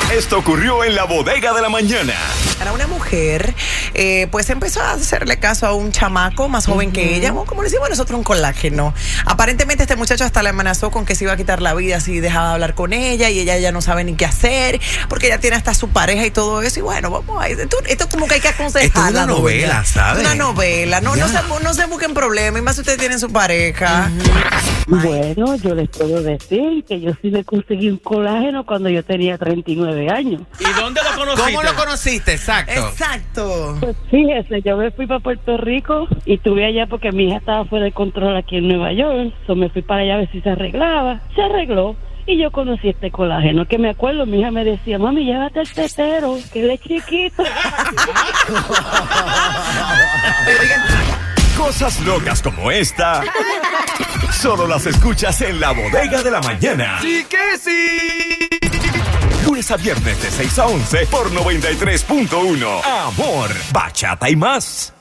Esto ocurrió en la bodega de la mañana. Para una mujer, pues empezó a hacerle caso a un chamaco más joven que ella, como le decimos nosotros, un colágeno. Aparentemente este muchacho hasta le amenazó con que se iba a quitar la vida si dejaba de hablar con ella, y ella ya no sabe ni qué hacer, porque ella tiene hasta su pareja y todo eso. Y bueno, vamos a ir. Esto como que hay que aconsejarla. Esto es una novela, ¿sabes? Una novela. No se busquen problemas, y más si ustedes tienen su pareja. Bueno, yo les puedo decir que yo sí me conseguí un colágeno cuando yo tenía 39 años. ¿Y dónde lo conociste? ¿Cómo lo conociste? Exacto. Pues fíjese, yo me fui para Puerto Rico y estuve allá porque mi hija estaba fuera de control aquí en Nueva York. Me fui para allá a ver si se arreglaba. Se arregló. Y yo conocí este colágeno, que me acuerdo, mi hija me decía, mami, llévate el tetero, que él es chiquito. Cosas locas como esta solo las escuchas en la bodega de la mañana. ¡Sí que sí! Lunes a viernes de 6 a 11 por 93.1. Amor, bachata y más.